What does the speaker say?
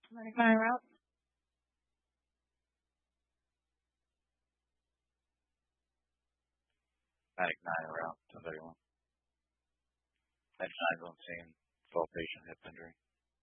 Medic 9 route. Medic 9 around 1031. Medic 9 on scene. 12 patient hip injury.